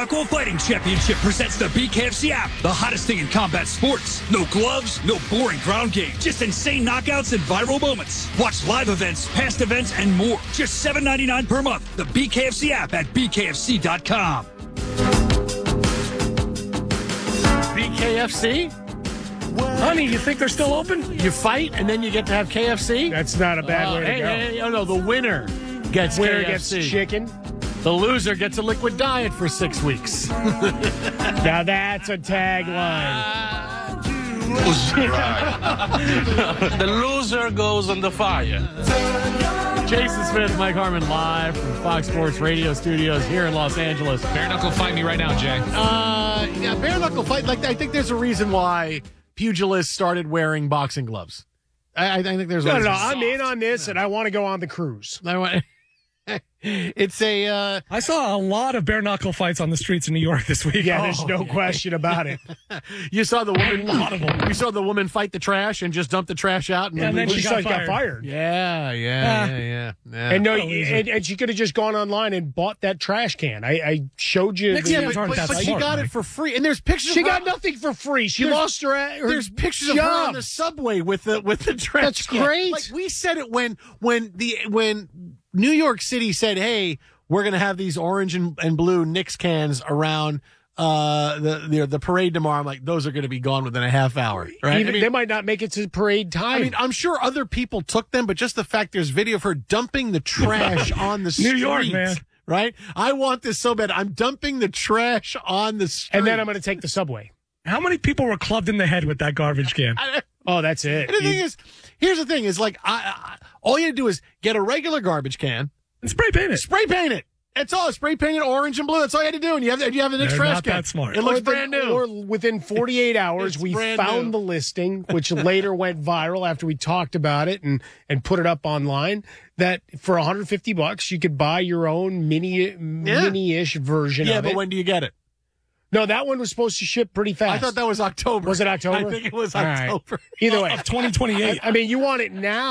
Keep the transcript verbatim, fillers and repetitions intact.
Knuckle Fighting Championship presents the B K F C app, the hottest thing in combat sports. No gloves, no boring ground game, just insane knockouts and viral moments. Watch live events, past events, and more. Just seven ninety-nine per month. The B K F C app at B K F C dot com. B K F C? Honey, you think they're still open? You fight, and then you get to have K F C? That's not a bad Uh, way to hey, go. hey, oh, no, the winner gets Winner K F C. gets chicken. The loser gets a liquid diet for six weeks. Now that's a tagline. The loser goes on the fire. Jason Smith, Mike Harmon, live from Fox Sports Radio Studios here in Los Angeles. Bare knuckle fight me right now, Jay. Uh, yeah, bare knuckle fight. Like, I think there's a reason why pugilists started wearing boxing gloves. I, I think there's a No, no, reason. no. I'm in on this, and I want to go on the cruise. I want- It's a. Uh, I saw a lot of bare knuckle fights on the streets in New York this week. Yeah, there's Oh, no yeah. question about it. you saw the woman. A lot of them. You saw the woman fight the trash and just dump the trash out, and, Yeah, and then leave- she She got got fired. fired. Yeah, yeah, yeah, yeah. yeah. And no, What a loser. and, and she could have just gone online and bought that trash can. I, I showed you. yeah, the- but, aren't but, that but she smart, got Mike. it for free, and there's pictures. she of her, got nothing for free. She There's- lost her. her There's pictures of her job. on the subway with the with the trash. That's can. great. Like we said it when when the when New York City said, "Hey, we're going to have these orange and, and blue Knicks cans around uh, the, the the parade tomorrow." I'm like, those are going to be gone within a half hour, right? Even, I mean, they might not make it to parade time. I mean, I'm sure other people took them, but just the fact there's video of her dumping the trash on the street. New York, man. Right? I want this so bad. I'm dumping the trash on the street. and then I'm going to take the subway. How many people were clubbed in the head with that garbage can? Oh, that's it. And the thing You- is, here's the thing: is like, I, I all you do is get a regular garbage can, And spray paint it. spray paint it. That's all. Spray paint it orange and blue. That's all you had to do, and you have you have the next They're trash not can. that smart. It looks or the- brand new. Or within forty-eight hours, It's we brand found new. the listing, which later went viral after we talked about it and, and put it up online. That for one hundred fifty bucks, you could buy your own mini mini-ish version yeah, of but it. when do you get it? No, that one was supposed to ship pretty fast. I thought that was October. Was it October? I think it was All right. October. Either way, Of twenty twenty-eight. I mean, you want it now.